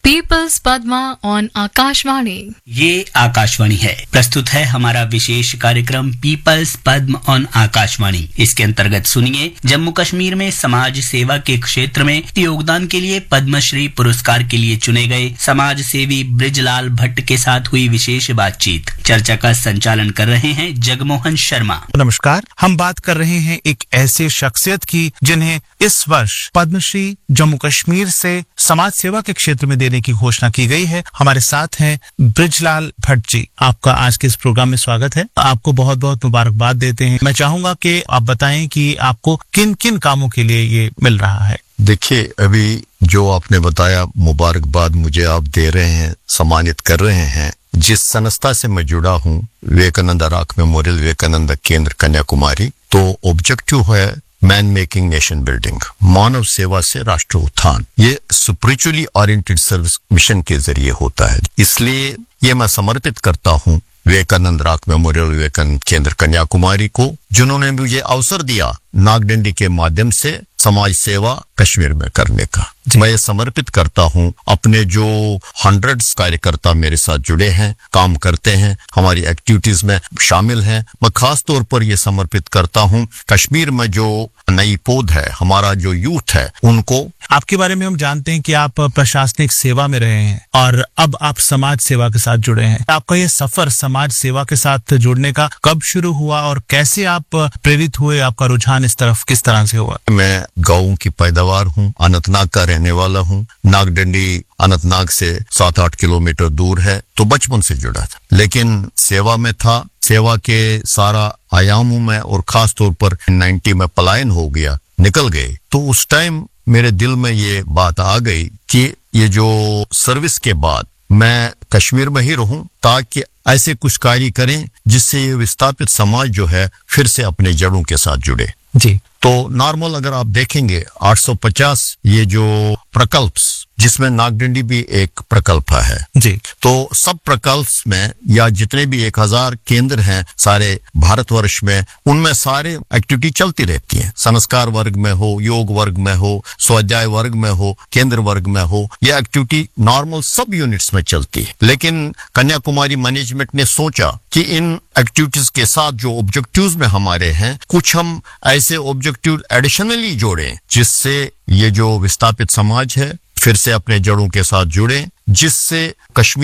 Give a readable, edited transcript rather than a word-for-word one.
Peoples Padma on Akashvani. ये आकाशवाणी है। प्रस्तुत है हमारा विशेष कार्यक्रम पीपल्स पद्म ऑन आकाशवाणी। इसके अंतर्गत सुनिए जम्मू कश्मीर में समाज सेवा के क्षेत्र में योगदान के लिए पद्मश्री पुरस्कार के लिए चुने गए समाज सेवी बृजलाल भट्ट के साथ हुई विशेष बातचीत। चर्चा का संचालन कर रहे हैं जगमोहन शर्मा। नमस्कार, हम बात कर रहे हैं एक ऐसे शख्सियत की जिन्हें इस वर्ष पद्मश्री जम्मू कश्मीर से समाज सेवा के क्षेत्र में देने की घोषणा की गई है। हमारे साथ हैं बृजलाल भट्ट जी। आपका आज के इस प्रोग्राम में स्वागत है। आपको बहुत बहुत मुबारकबाद देते हैं। मैं चाहूंगा कि आप बताएं कि आपको किन किन कामों के लिए ये मिल रहा है। देखिए, अभी जो आपने बताया, मुबारकबाद मुझे आप दे रहे हैं, सम्मानित कर रहे हैं। जिस संस्था से मैं जुड़ा हूँ, विवेकानंद अराक मेमोरियल विवेकानंद केंद्र कन्याकुमारी, तो ऑब्जेक्टिव है मैन मेकिंग नेशन बिल्डिंग, मानव सेवा से राष्ट्र उत्थान। ये स्पिरिचुअली ओरिएंटेड सर्विस मिशन के जरिए होता है। इसलिए ये मैं समर्पित करता हूँ विवेकानंद राक मेमोरियल विवेकानंद केंद्र कन्याकुमारी को, जिन्होंने मुझे अवसर दिया नागडंडी के माध्यम से समाज सेवा कश्मीर में करने का। मैं ये समर्पित करता हूँ अपने जो हंड्रेड्स कार्यकर्ता मेरे साथ जुड़े हैं, काम करते हैं, हमारी एक्टिविटीज में शामिल हैं। मैं खास तौर पर ये समर्पित करता हूँ कश्मीर में जो नई पौध है, हमारा जो यूथ है, उनको। आपके बारे में हम जानते हैं कि आप प्रशासनिक सेवा में रहे हैं और अब आप समाज सेवा के साथ जुड़े हैं। आपका ये सफर समाज सेवा के साथ जुड़ने का कब शुरू हुआ और कैसे आप प्रेरित हुए? आपका रुझान इस तरफ किस तरह से हुआ? मैं गाँव की पैदावार हूँ, अनंतनाग का रहने वाला हूँ। नागडंडी अनंतनाग से 7-8 किलोमीटर दूर है, तो बचपन से जुड़ा था, लेकिन सेवा में था। सेवा के सारा आयामों में और खास तौर पर 90 में पलायन हो गया, निकल गए। तो उस टाइम मेरे दिल में ये बात आ गई कि ये जो सर्विस के बाद मैं कश्मीर में ही रहूं, ताकि ऐसे कुछ कार्य करें जिससे ये विस्थापित समाज जो है फिर से अपने जड़ों के साथ जुड़े। जी, तो नॉर्मल अगर आप देखेंगे 850 ये जो प्रकल्प, जिसमें नागडंडी भी एक प्रकल्प है जी, तो सब प्रकल्प में या जितने भी 1000 केंद्र हैं सारे भारतवर्ष में, उनमें सारे एक्टिविटी चलती रहती है। संस्कार वर्ग में हो, योग वर्ग में हो, स्वाध्याय वर्ग में हो, केंद्र वर्ग में हो, यह एक्टिविटी नॉर्मल सब यूनिट्स में चलती है। लेकिन कन्याकुमारी मैनेजमेंट ने सोचा कि इन एक्टिविटीज के साथ जो ऑब्जेक्टिव्स में हमारे हैं, कुछ हम ऐसे ऑब्जेक्टिव एडिशनली जोड़ें जिससे ये जो विस्थापित समाज है फिर से अपने जड़ों के साथ जुड़े, जिससे कश्मीर